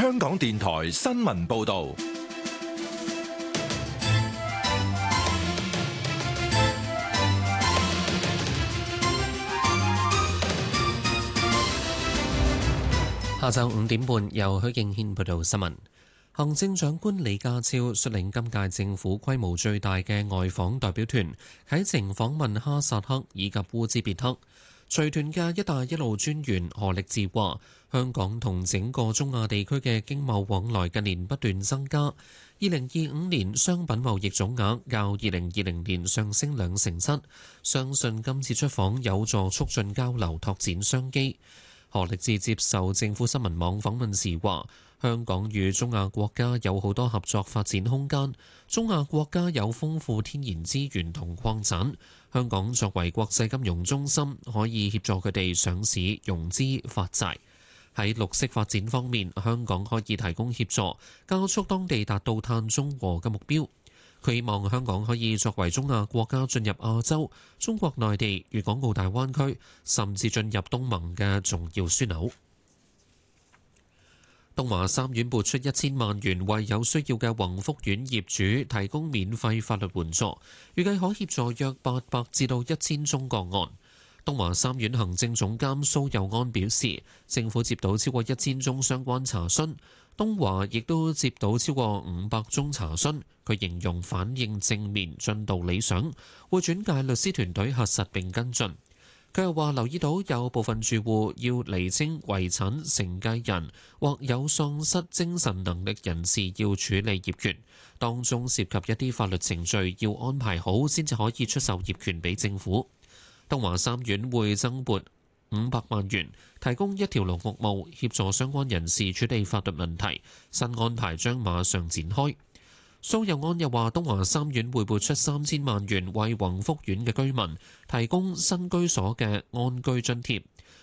香港電台新聞報道。 下晝5點半，由許敬軒報道新聞。行政長官李家超率領今屆政府規模最大嘅外訪代表團啟程訪問哈薩克以及烏茲別克。隨團嘅「一帶一路」專員何力智話：香港同整個中亞地區嘅經貿往來近年不斷增加。2025年商品貿易總額較2020年上升2成7，相信今次出訪有助促進交流，拓展商機。何力智接受政府新聞網訪問時話：香港與中亞國家有好多合作發展空間，中亞國家有豐富天然資源同礦產，香港作為國際金融中心，可以協助佢哋上市、融資、發債。喺綠色發展方面，香港可以提供協助，加速當地達到碳中和嘅目標。佢希望香港可以作為中亞國家進入亞洲、中國內地、粵港澳大灣區，甚至進入東盟嘅重要樞紐。東華三院撥出1000萬元，為有需要嘅宏福苑業主提供免費法律援助，預計可協助約800至到1000宗個案。東華三院行政總監蘇佑安表示，政府接到超過1000宗相關查詢，東華亦都接到超過500宗查詢。佢形容反應正面，進度理想，會轉介律師團隊核實並跟進。佢又話留意到有部分住戶要釐清遺產承繼人或有喪失精神能力人士要處理業權，當中涉及一啲法律程序要安排好先至可以出售業權俾政府。東華三院會增撥500萬元，提供一條龍服務，協助相關人士處理法律問題。新安排將馬上展開。蘇佑安又話，東華三院會撥出3000萬元，為宏福苑嘅居民提供新居所嘅安居津貼。